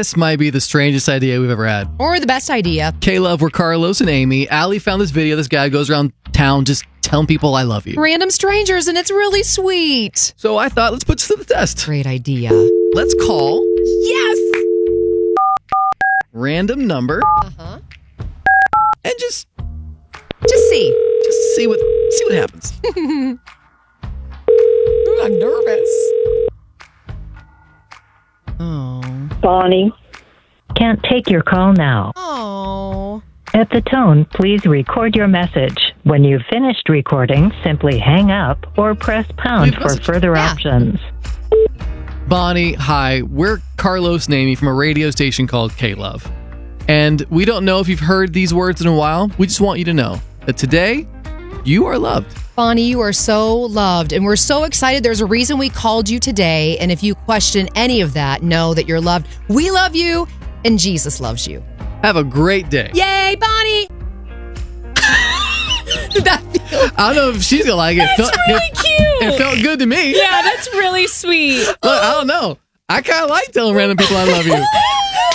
this might be the strangest idea we've ever had. Or the best idea. K-Love, we're Carlos and Amy. Allie found this video. This guy goes around town just telling people I love you. Random strangers, and it's really sweet. So I thought, let's put this to the test. Great idea. Let's call Yes! random number Uh-huh. and just See. see what happens. Ooh, I'm nervous. Oh. Bonnie. Can't take your call now. Oh. At the tone, please record your message. When you've finished recording, simply hang up or press pound Leave a for message. further Yeah. options. Bonnie, hi. We're Carlos and Amy from a radio station called K-Love. And we don't know if you've heard these words in a while. We just want you to know that today, you are loved. Bonnie, you are so loved, and we're so excited. There's a reason we called you today, and if you question any of that, know that you're loved. We love you, and Jesus loves you. Have a great day. Yay, Bonnie! Did that feel... I don't know if she's going to like it. That's really cute. It felt good to me. Yeah, that's really sweet. Look, I don't know. I kind of like telling random people I love you.